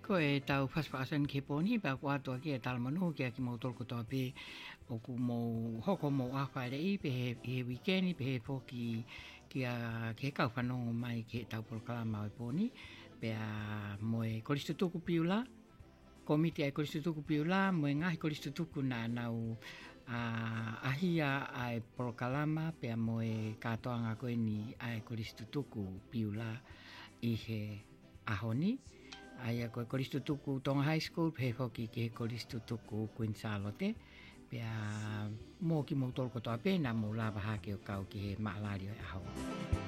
Ko e tau whaswhaasan ke pōni, pā kua atua ki e talamanu ki a ki mau tolko toa pē o ku mau hoko mau awhaere I pe he weekendi pe he pōki ki a ke kau whanongo mai ke tau porokalama o pōni pe a moe koristutuku piula komiti ai koristutuku piula moe ngahi koristutuku na nau ahia ai porokalama pe a moe katoa ngā koe ni ai koristutuku piula I he ahoni ai ko koristutuku Tonga High School pe hoki ke koristutuku Queen Charlotte pe mo ki mo tolko toa pe na mo lava hake o kau ki he maalari o aho.